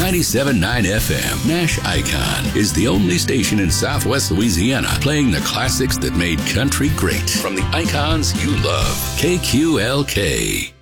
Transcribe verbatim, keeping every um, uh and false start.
ninety-seven point nine F M, Nash Icon, is the only station in Southwest Louisiana playing the classics that made country great from the icons you love. K Q L K.